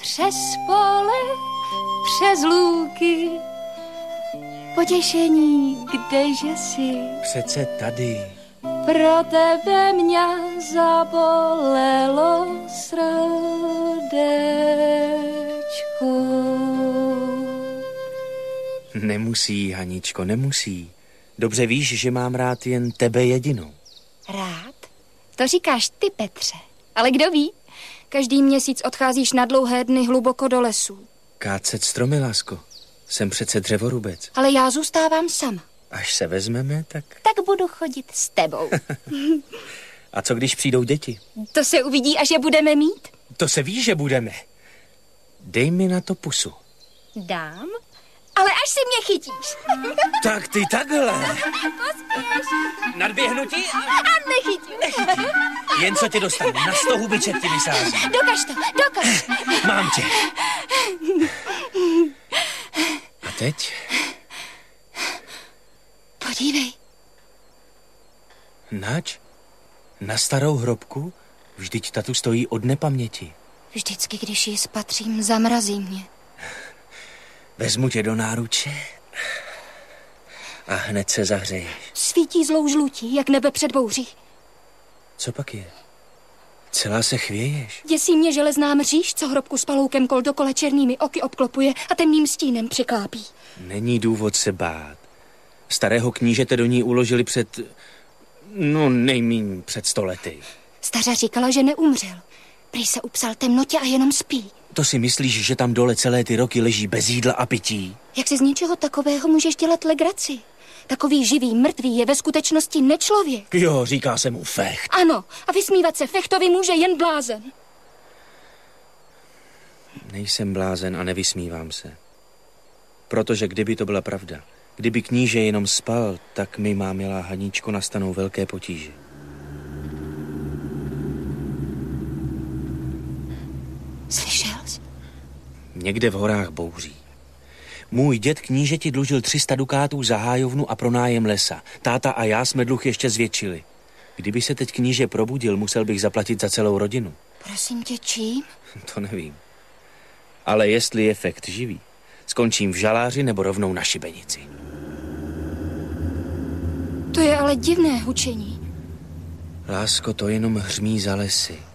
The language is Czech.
přes pole, přes lůky. Potěšení, kdeže jsi? Přece tady. Pro tebe mě zabolelo srdéčko. Nemusí, Haničko, nemusí. Dobře víš, že mám rád jen tebe jedinou. Rád? To říkáš ty, Petře. Ale kdo ví? Každý měsíc odcházíš na dlouhé dny hluboko do lesů. Kácet stromy, lásko. Jsem přece dřevorubec. Ale já zůstávám sama. Až se vezmeme, tak budu chodit s tebou. A co když přijdou děti? To se uvidí, až je budeme mít. To se ví, že budeme. Dej mi na to pusu. Dám, ale až si mě chytíš. Tak ty takhle. Pospěš. Nadběhnu ti? A nechytím. Jen co tě dostanu, na 100 hubiček ti vysázím. Dokaž to, dokaž. Mám tě. A teď? Podívej. Nač? Na starou hrobku? Vždyť ta tu stojí od nepaměti. Vždycky, když ji spatřím, zamrazí mě. Vezmu tě do náruče a hned se zahřeješ. Svítí zlou žlutí, jak nebe před bouří. Co pak je? Celá se chvěješ. Děsí mě železná mříž, co hrobku s paloukem kol dokole černými oky obklopuje a temným stínem přiklápí. Není důvod se bát. Starého knížete do ní uložili nejmíň před 100 lety. Stařa říkala, že neumřel. Prý se upsal temnotě a jenom spí. To si myslíš, že tam dole celé ty roky leží bez jídla a pití? Jak si z něčeho takového můžeš dělat legraci? Takový živý mrtvý je ve skutečnosti nečlověk. Jo, říká se mu Fecht. Ano, a vysmívat se Fechtovi může jen blázen. Nejsem blázen a nevysmívám se. Protože kdyby to byla pravda, kdyby kníže jenom spal, tak mi, má milá Haničko, nastanou velké potíže. Slyšel jsi? Někde v horách bouří. Můj děd knížeti dlužil 300 dukátů za hájovnu a pronájem lesa. Táta a já jsme dluh ještě zvětšili. Kdyby se teď kníže probudil, musel bych zaplatit za celou rodinu. Prosím tě, čím? To nevím. Ale jestli je Fecht živý, skončím v žaláři nebo rovnou na šibenici. To je ale divné hučení. Lásko, to jenom hřmí za lesy.